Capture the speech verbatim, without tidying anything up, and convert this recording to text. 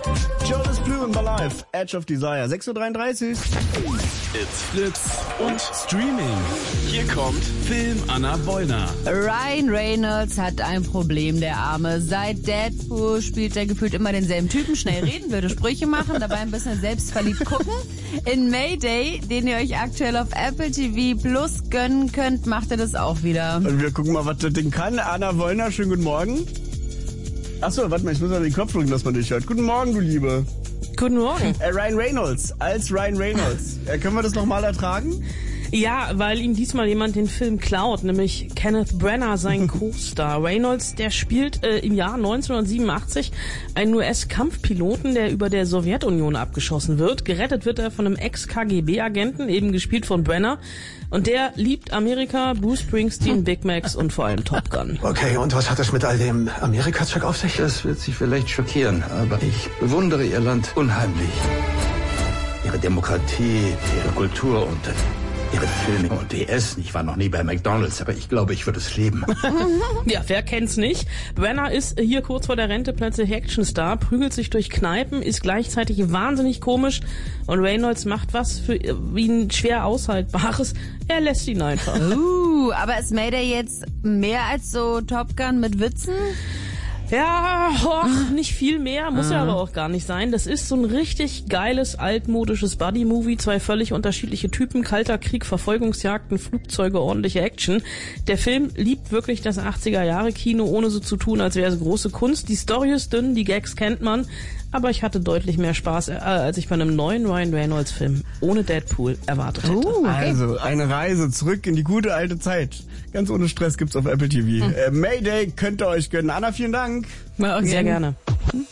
Jonas Blue and Alive, Edge of Desire, sechs Uhr dreiunddreißig. It's Flips und Streaming. Hier kommt Film Anna Bollner. Ryan Reynolds hat ein Problem, der Arme. Seit Deadpool spielt er gefühlt immer denselben Typen. Schnell reden, würde Sprüche machen, dabei ein bisschen selbstverliebt gucken. In Mayday, den ihr euch aktuell auf Apple T V Plus gönnen könnt, macht er das auch wieder. Und wir gucken mal, was das Ding kann. Anna Bollner, schönen guten Morgen. Achso, warte mal, ich muss mal den Kopf drücken, dass man dich hört. Guten Morgen, du Liebe. Guten Morgen. Äh, Ryan Reynolds, als Ryan Reynolds. Äh, können wir das nochmal ertragen? Ja, weil ihm diesmal jemand den Film klaut, nämlich Kenneth Branagh, sein Co-Star. Reynolds, der spielt äh, im Jahr neunzehnhundertsiebenundachtzig einen U S-Kampfpiloten, der über der Sowjetunion abgeschossen wird. Gerettet wird er von einem Ex-K G B-Agenten, eben gespielt von Branagh. Und der liebt Amerika, Bruce Springsteen, Big Macs und vor allem Top Gun. Okay, und was hat das mit all dem Amerika-Zeug auf sich? Das wird Sie vielleicht schockieren, aber ich bewundere Ihr Land unheimlich. Ihre Demokratie, Ihre Kultur und Ihre Filme und Ihr Essen. Ich war noch nie bei McDonald's, aber ich glaube, ich würde es lieben. Ja, wer kennt's nicht? Branagh ist hier kurz vor der Rente plötzlich Actionstar, prügelt sich durch Kneipen, ist gleichzeitig wahnsinnig komisch und Reynolds macht was für ihn schwer Aushaltbares. Er lässt ihn einfach. Uh, aber ist Mayday jetzt mehr als so Top Gun mit Witzen? Ja, och, nicht viel mehr, muss ja aber auch gar nicht sein. Das ist so ein richtig geiles, altmodisches Buddy-Movie. Zwei völlig unterschiedliche Typen, kalter Krieg, Verfolgungsjagden, Flugzeuge, ordentliche Action. Der Film liebt wirklich das achtziger-Jahre-Kino, ohne so zu tun, als wäre es große Kunst. Die Story ist dünn, die Gags kennt man. Aber ich hatte deutlich mehr Spaß, äh, als ich bei einem neuen Ryan Reynolds-Film ohne Deadpool erwartet hätte. Uh, okay. Also, eine Reise zurück in die gute alte Zeit. Ganz ohne Stress gibt's auf Apple T V. Hm. Äh, Mayday könnt ihr euch gönnen. Anna, vielen Dank. Sehr gerne.